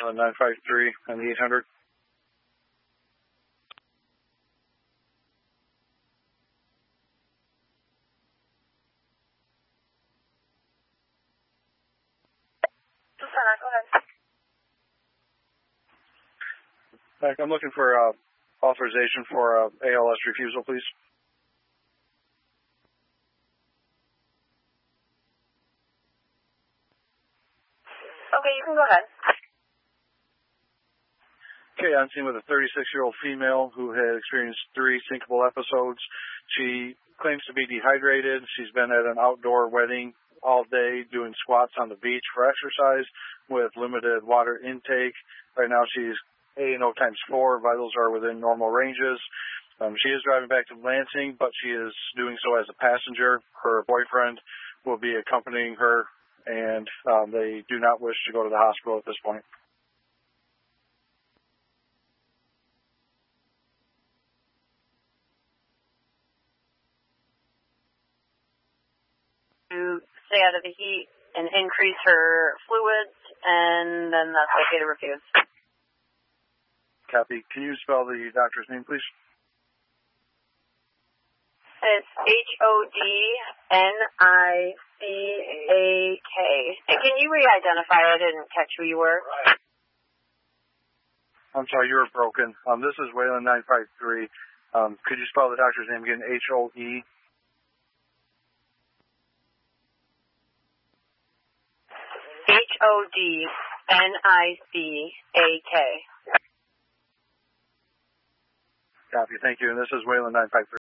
953 on the 800. Go ahead. I'm looking for authorization for ALS refusal, please. Okay, you can go ahead. Okay, I'm seen with a 36-year-old female who had experienced 3 syncopal episodes. She claims to be dehydrated. She's been at an outdoor wedding all day doing squats on the beach for exercise with limited water intake. Right now she's A&O times 4. Vitals are within normal ranges. She is driving back to Lansing, but she is doing so as a passenger. Her boyfriend will be accompanying her, and they do not wish to go to the hospital at this point. To stay out of the heat and increase her fluids, and then that's okay to refuse. Copy. Can you spell the doctor's name, please? It's Hodnick. And can you re-identify? I didn't catch who you were. I'm sorry, you were broken. This is Wayland 953. Could you spell the doctor's name again? Hodnick. Hodnick. Copy. Thank you. And this is Wayland 953.